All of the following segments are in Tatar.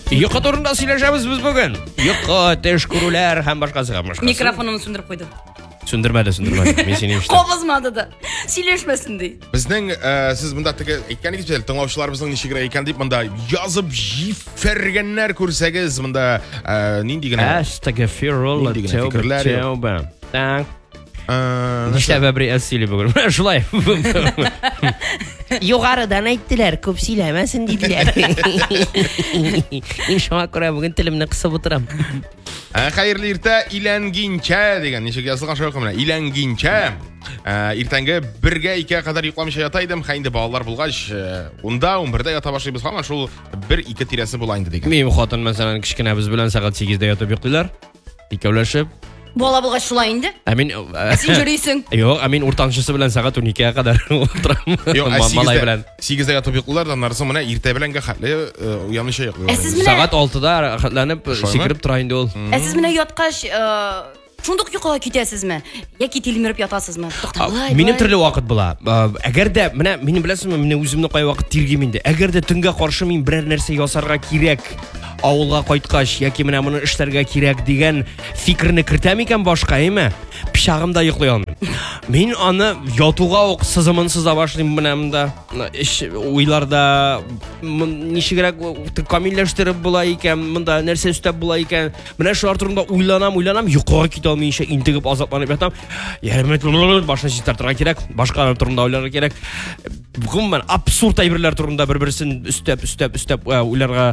Йокы турында сөйләшәбез без бүген. Йокы, төш күрүләр һәм башкасы. Микрофонымны сөндереп қойды. Сөндермәде. Мен сені ештім. Қобызмады да. Сөйлешмесін дей. Біздің, сіз мұнда әйткәнігіз бізел, тыңлаушыларымыздың нешегірі әйкен deyip, мұнда yazып жифергенлер көрсәгіз, мұнда нендей гіне? Астагфирулла, тәуба. Так. Нишләп әбри әз сөйлей бүгін? Шулай. Юғарыдан әйттілер, көп сөйләмәсін дейділер. Шуңа күрә бүгін тілімні қысып отырам. Қайырлы иртә иләнгенчә деген нешек язылған шоу қымына. Иләнгенчә иртәнгі 1-2 қадар йоқламыйша ята идем. Хәйінді балалар булгач, онда 11-дә ята башлыйбыз һаман шул 1-2 тирәсе була инде деген. Минем хатын мәсәлән кичкенә без белән сәгать 8-дә ятып йоклыйлар. Икәүләшеп. Бала булгач шулай инде. Мин Син җөрисең. Юк, мин уртанчысы белән сәгать 12-гә кадәр утырам. Малай белән. 8-дә ятып йоклыйлар да, нарсы менә иртә беләнгә хәтле уянмыйша йоклыйлар. Сәгать 6-да хәтләнеп сикереп тора инде ул. Сез менә яткач шундук йокыга китәсезме? Яки тилмереп ятасызмы? Тохталай. Минем төрле вакыт була. Әгәр дә менә минем беләсезме, менә үземне кай вакыт тиргим инде. Әгәр дә төнгә каршы мин берәр нәрсә ясарга кирәк, авылга кайткач яки менә моны эшләргә кирәк дигән фикерне кертәм икән башка, әйме? Пичагымда йоклый алмыйм. Мин аны ятуга ук сызымын сыза башлыйм менә монда. Уйларда ничегрәк камилләштереп була икән, монда нәрсә өстәп була икән. Менә шулар турында уйланам, йокыга китә алмыйча интегеп азапланып ятам. Ярмәт башына җитәртергә кирәк, башка турында уйларга кирәк. Гомумән абсурд әйберләр турында бер-берсен өстәп уйларга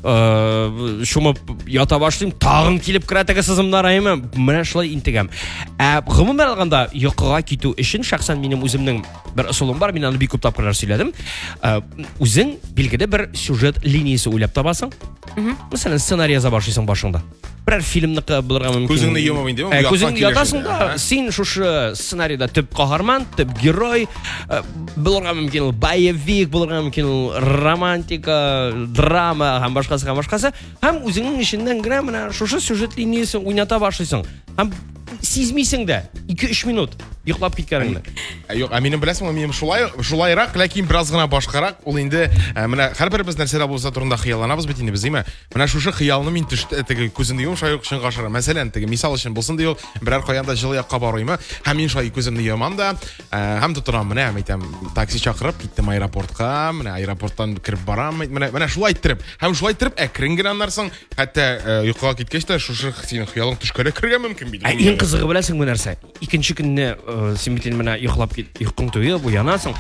шумып ята башлыйм, тагын килеп керә теге сызымнар, әйме? Менә шулай интегәм. Гомумән алганда йокыга китү өчен шәхсән минем үземнең бер ысулым бар, мин аны бик күп тапкырлар сөйләдем. Үзең билгеле бер сюжет линиясе уйлап табасың. Мәсәлән, сценарий яза башлыйсың башыңда. Берәр фильмны булырга мөмкин. Күзеңне йомып инде, күзеңне ятасың да, син шушы сценарийда төп каһарман, төп герой булырга мөмкин, боевик булырга мөмкин, романтика, драма һәм башкасы. Һәм үзеңнең эчендән генә менә шушы сюжет линиясе уйната башлыйсың. Һәм сизмисең дә 2-3 минут йоклап киткәнеңне. Юк, минем беләсеңме, минем шулайрак, ләкин бераз гына башкарак. Ул инде менә һәрберебез нәрсәдә булса турында хыялланабыз бит инде без, әйме? Менә шушы хыялны мин теге күземне йомып шай өчен гашыра. Мәсәлән, теге мисал өчен булсын ди ул, берәр каянда җылы якка барыймы? Һәм мин шай күземне йомам да, һәм тутырам менә, әйтәм, такси чакырып киттем аэропортка, менә аэропорттан кирип барам, менә шулай иттереп, һәм шулай иттереп әкрен генә нарсың, хәтта йокыга киткәч тә шушы синең хыялың төшкәрә кергә мөмкин бит. Иң кызыгы беләсең бу нәрсә. Икенче көнне син бит менә йоклап йокың туеп, уянасың.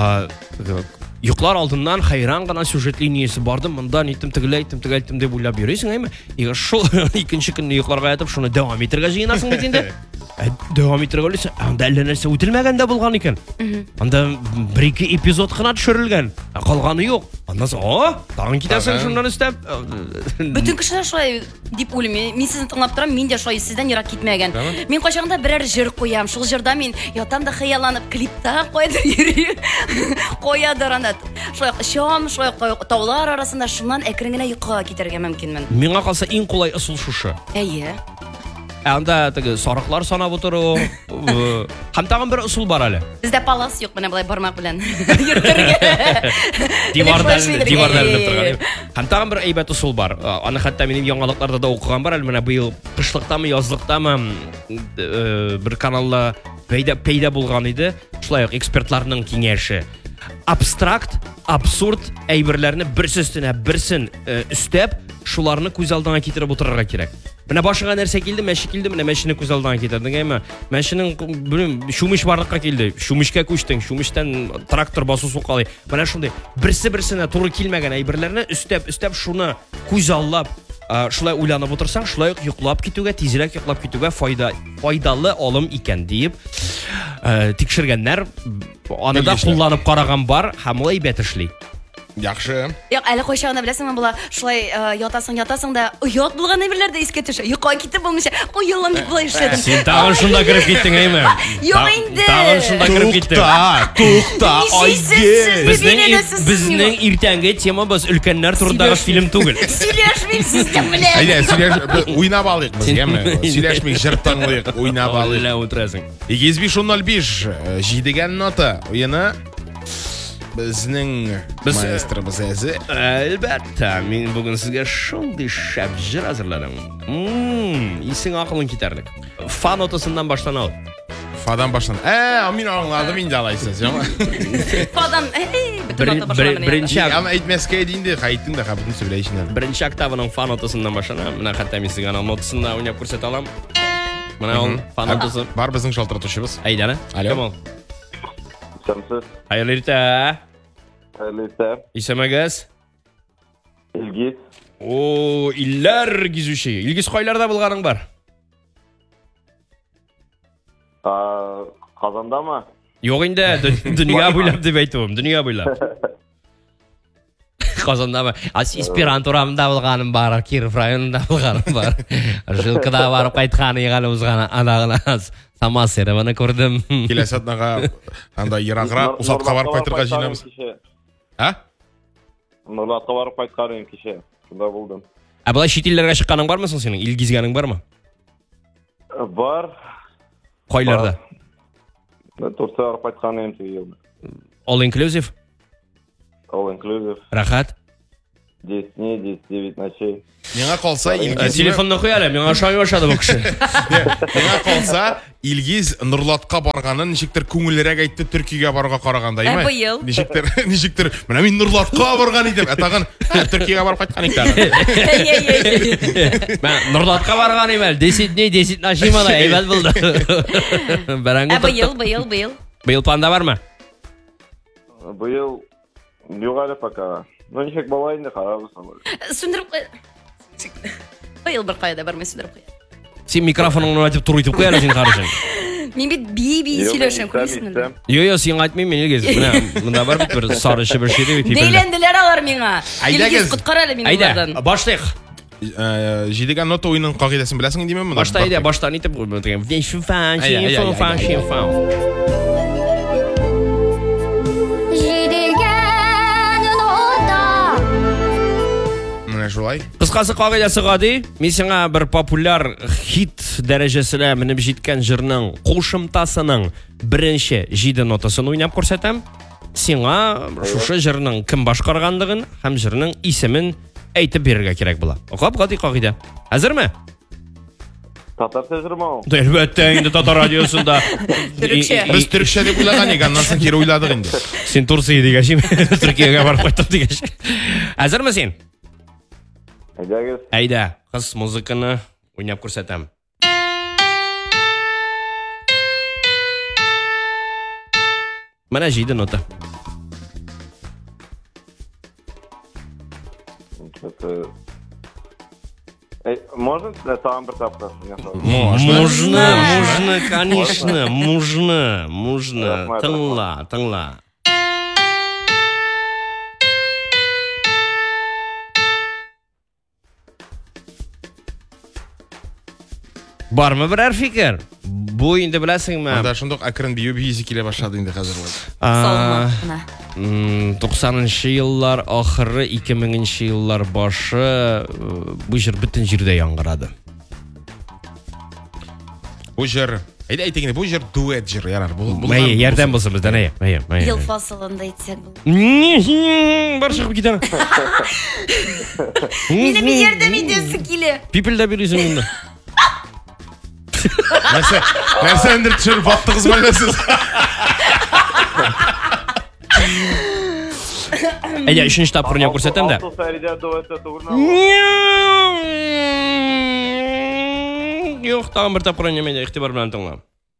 Йоклар алдыннан хайран гына сюжет линиясе барды, монда нитем тегеләйтем дип уйлап йөрисең, әйме? Шул икенче көнне йокларга ятып, шуны дәвам итәргә җыенасың бит инде. Дәвам итәргә үлсә, анда әллә нәрсә үтелмәгән дә булган икән. Анда 1-2 эпизод гына төшерелгән. Калганы юк. Аннан соң, тагын китәсең шуннан өстәп. Бүтән кешеләр шулай дип уйлыйм. Мин сезне тыңлап торам, мин дә шулай сездән ерак китмәгән. Мин кайчагында берәр җыр куям. Шул җырда мин ятам да хыялланып, клипта кайдыр йөрим. Куядыр аны. Шулай таулар арасында шуннан әкрен генә йокыга китәргә мөмкинмен. Миңа калса иң кулай ысул шушы. Әйе. Анда теге сарыклар санап утыру. Һәм тагын бер ысул бар әле. Бездә палас юк, менә булай бармак белән йөртергә. Дивардан торган. Һәм тагын бер әйбәт ысул бар. Аны хәтта минем яңалыкларда да укыган бар әле, менә быел кышлыктамы, язлыктамы бер каналда пәйда булган иде. Шулай ук экспертларның киңәше. Абстракт, абсурд әйберләрне берсе өстенә берсен өстәп, шуларны күз алдына китереп утырырга кирәк. Менә башыңа нәрсә килде, мәче килде, менә мәчене күз алдына китердең, әйме? Мәченең шумыш барлыкка килде, шумышка күчтең, шумыштан трактор басу сукалый. Менә шундый берсе-берсенә туры килмәгән әйберләрне өстәп шуны күз аллап, шулай уйланып утырсаң, шулай ук йоклап китүгә, тизрәк йоклап китүгә файдалы алым икән дип тикшергәннәр, аны да кулланып караган бар, һәм ул әйбәт эшли. Яхшы. Юк, әле кайчагында беләсеңме, була шулай ятасың да, оят булган әйберләрдә искә төшә. Йокыга китеп булмыйча, уелам дип булай эшләдем. Син тагын шунда кирип киттең, әйме? Юк инде. Тагын шунда кирип киттең. Тукта, айге. Безнең иртәнге темабыз өлкәннәр турындагы фильм түгел. Сөйләшмим сездән белән. Әйдә, сөйләш, уйнап алыйк без, әйме? Сөйләшмик, җыр тыңлыйк, уйнап алыйк. Лә утырасың. 2505 җидегән нота. Уйны Біздің маэстробыз әзі. Әлбәттә, мен бүгін сізге шундый шәп жыр әзірледім. Исің ақылын кетерлік. Фа нотасынан баштан ал. Фадан баштан. Мен аңладым инде алайсыз, жаңа. Фадан, бүтін нота башланған. Бірінші Ama айтмәскә дейінде қайттың да қабытын сөйлейшін. Бірінші октаваның фа нотасынан баштан. Мына хәтта мен сізге ана нотасында ойнап көрсете алам. Мына ол фа нотасы. Бар біздің шалтыратушыбыз. Айдана. Алло. Самсыз. Хайырлы иртә. Hayırlı işler. Исемегез? İlgiz. О, илләр гизүче. Илгиз кайларда булганың бар? Kazanda mı? Yok инде, дөнья буйлап дип әйтәм, дөнья буйлап. Казандамы? Аспирантурамда булганым бар, Киров районында булганым бар. Жилкада барып кайткан яганы узган анагына Самасерованы күрдем. Келесі атнаға анда ерағыра ұсатқа барып қайтырға жинамыз. Нұрлатқа барып қайтқаным кеше. Сонда болдым. Былай шет елдерге шыққаның бар мысың сенің? Илгизгәнең бармы? Бар. Қайларда? Турция барып қайтқаным тегелді. All inclusive? All inclusive. Рахат? 10 дней, 10-9 ночей. Меңа қалса Илгиз... Телефонны қой әлі, меңа шай башады бұл кіші. Меңа қалса Илгиз Нұрлатқа барғанын нешіктір көңілірек айтты Түркияға баруға қарағанда, ема? Биыл. Нешіктір, мына мен Нұрлатқа барған едім, әтаған Түркияға барып қайтқан ектағы. Мен Нұрлатқа барған емел, 10 дней, 10 ночей мана, әйбәт болды. Биыл. Биыл планда бар ма? Биыл жоқ әлі пока. Ну, нешек болайын да қарабыз. Сүндіріп қой. Биыл бір қайда бармай сүндіріп қой. Сен микрофоныңны айтып тұр өйтіп қой әлі сен қарышың. Мен бет бей сөйлеушім көрмесін. Йо, сен айтмайын мен елгез. Мына бар бит бір сары іші бір шеде. Дейленділер алар меңа. Елгез құтқар әлі мен олардан. олардан. Айда, баштайық. Жидеген нота ойының қағидасын білесің деймін? Башта айда, баштан етіп. Жолай. Қысқасы қағидасы қады, мен сеңа бір популяр хит дәрежесіне мініп жеткен жырның қошымтасының бірінші жиді нотасын ойнап көрсетем. Сеңа шушы жырның кім башқарғандығын, һәм жырның исемін әйтіп беруге керек бұла. Оқап қады қағида. Әзір ме? Татарша жыр ма ол? Әлбәттә, енді татар радиосында. Түрікше. Біз түрікше деп ойлаған ек, аннан соң кері ойладық енді. Сен Турция дегешім, Түркияға барып қайттым дегешім. Әзір ме сен? Әйдәгіз. Әйдә, қыз музыканы ойнап көрсетем. Мына жиді нота. Можно там бір тапқасын? Можно, конечно, можно. Тыңла. Бармы бірәр фикір? Бұл енді білесің ме? Анда шындық әкірін бейесі келе башады енді қазір болады. 90-шы жыллар ақыры, 2000-ші жыллар башы бұл жыр бүтін жерде яңғырады. Бұл жыр, айтегіне, бұл жыр дуэт жыр, ярар. Мәйе, ерден болсын бізден, мәйе. Ел фасылында етсек бұл. Бар шығып кетен. Мен ерден едесі келе. Пипілді бересің енді. Нәрсе өндіріп түшіріп бақты қыз байларсыз. Әйде, үшінші тапқыр не көрсетем де. Жоқ, тағын бір тапқыр немейді, иқтибар білен тыңла.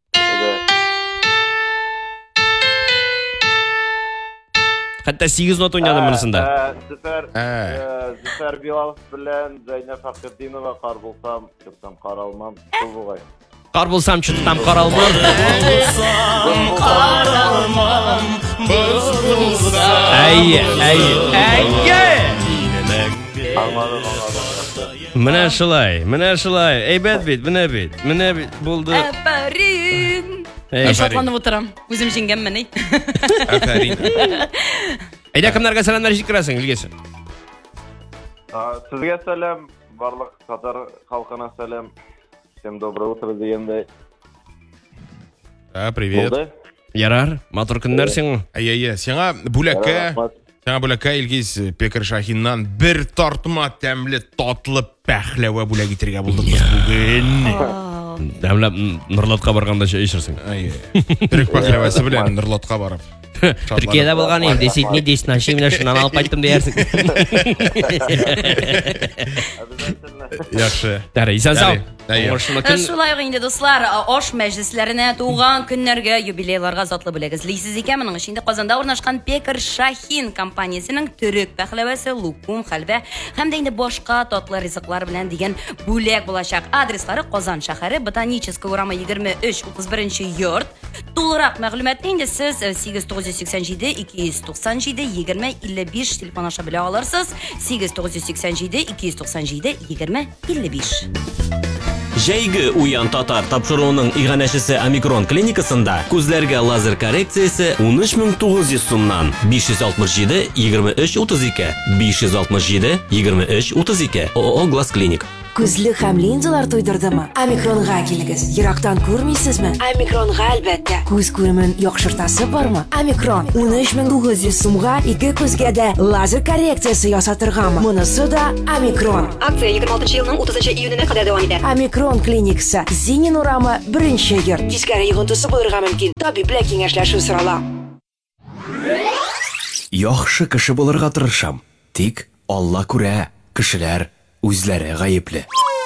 Хәтта 8 нот ойнады мұнысында. Зүфәр Билалов білән Зайна Фақырдинова қар болсам, жұттам қар алмам, бұл бұғай. Қар болсам, жұттам қар алмам. Әйе. Міне шылай. Әйбәт бет, міне бет, болды. Әпәрин. Шотланып отырам. Өзім жеңгем мені. Әпәрин. Әйде, кімдерге сәлемдер жеткіресің, Илгесі? Сізге сәлем, барлық Катар халқына сәлем. Всем доброе утро дегенде. Привет. Ярар, матур көннәр сиңа. Сиңа бүләккә, Рахмат. Илгиз Пекер Шахиннан бер тартма тәмле, татлы пәхләвә бүләк итәргә булдык без бүген. Дәмләп Нурлатка барганда эчерсең. Төрек пәхләвәсе белән Нурлатка барып. Түркиядә булган инде, Сидней дестинаши менә шуннан алып кайттым диярсең. Яхшы. Дәрә, исән сау. Шулай ук инде дуслар, аш мәҗлесләренә, туган көннәргә, юбилейларга затлы бүләк эзлисез икән. Моның өчен Казанда урнашкан Пекер Шахин компаниясенең төрек пәхләвәсе, лукум, хәлвә һәм дә инде башка татлы ризыклар белән дигән бүләк булачак. Адреслары Казан шәһәре, Ботаническая урамы 23-31 йорт. Тулырак мәгълүматны инде сез 8987-297-20-55 телефон аша белә алырсыз. 8987-297-20-55. Жәйгі уян татар тапшыруының иганәшесе Омикрон клиникасында күзләргә лазер коррекциясе 13900 сумнан 567-23-32 567-23-32 ООО Глаз Клиник. Күзлек һәм линзалар туйдырдымы? Омикронга килегез. Ерактан күрмисезме? Омикронга әлбәттә. Күз күремен яхшыртасы бармы? Омикрон 13900 сумга 2 күзгә дә лазер коррекциясе ясатыргамы? Монысы да Омикрон. Акция 26 елның 30 июненә кадәр дәвам итә. Омикрон клиникасы Зинин урамы 1-нче йорт. Тискәре йогынтысы булырга мөмкин. Табиблар киңәшләшү сорала. Яхшы кеше булырга тырышам. Тик Алла күрә, кешеләр үзләре гаепле.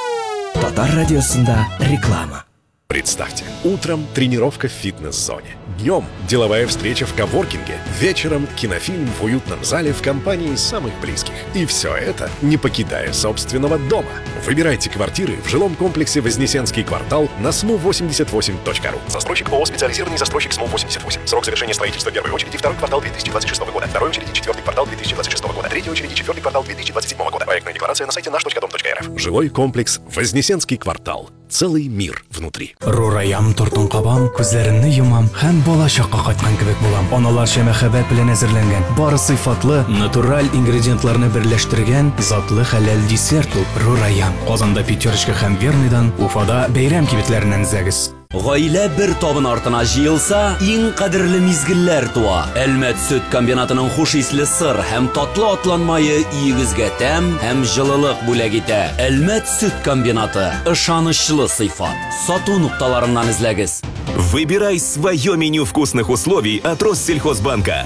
Татар радиосында реклама. Представьте, утром тренировка в фитнес-зоне. Днем деловая встреча в коворкинге. Вечером кинофильм в уютном зале в компании самых близких. И все это, не покидая собственного дома. Выбирайте квартиры в жилом комплексе Вознесенский квартал на smu88.ru. Застройщик ООО «Специализированный застройщик СМУ-88». Срок завершения строительства первой очереди второй квартал 2026 года. Второй очереди четвертый квартал 2026 года. Третьей очереди четвертый квартал 2027 года. Проектная декларация на сайте наш.дом.рф. Жилой комплекс Вознесенский квартал. Целый мир внутри. Рураям тортын кабам, күзләремне йомам һәм балачакка кайткан кебек булам. Аналарча мәхәббәт белән әзерләнгән, бары сыйфатлы, натураль ингредиентларны берләштергән затлы хәләл десерт ул Рураям. Казанда Пятерочка һәм Верныйдан, Уфада бәйрәм кибетләреннән зәгез. Гаилә бер табын артына җыелса, иң кадерле мизгелләр туа. Әлмәт сөт комбинатының хуш исле сыр һәм татлы атланмайы игезгә тәм һәм җылылык бүләк итә. Әлмәт сөт комбинаты ышанычлы сыйфат. Сату нукталарыннан эзләгез. Выбирай свое меню вкусных условий от Россельхозбанка.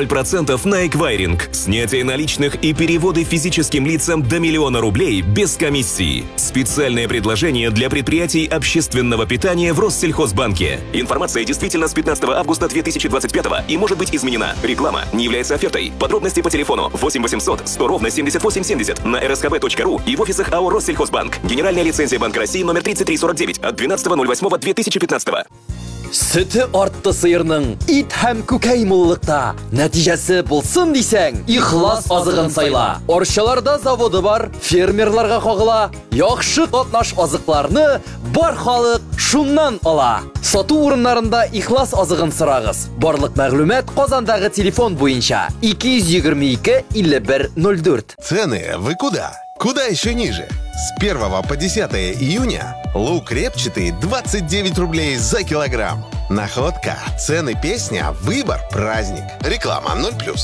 0% на эквайринг, снятие наличных и переводы физическим лицам до 1 000 000 рублей без комиссии. Специальное предложение для предприятий общественного питания в Россельхозбанке. Информация действительно с 15 августа 2025 и может быть изменена. Реклама не является офертой. Подробности по телефону 8 800 100 ровно 7870 на rskb.ru и в офисах АО Россельхозбанк. Генеральная лицензия Банка России номер 3349 от 12.08.2015. Сөті артты сыйырның ит һәм күкәй муллыкта. Нәтиҗәсе булсын дисәң, ихлас азыгын сайла. Арчаларда заводы бар, фермерларга кагыла. Яхшы катнаш азыкларны бар халык шуннан ала. Сату урыннарында ихлас азыгын сорагыз. Барлык мәгълүмат Казандагы телефон буенча 222 51 04. Цены вы куда? Куда еще ниже? С 1 по 10 июня лук репчатый 29 рублей за килограмм. Находка, цены, песня, выбор, праздник. Реклама 0+.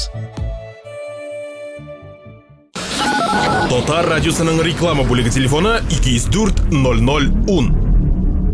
Татар радиосының реклама бүлеге телефоны 204 00 10.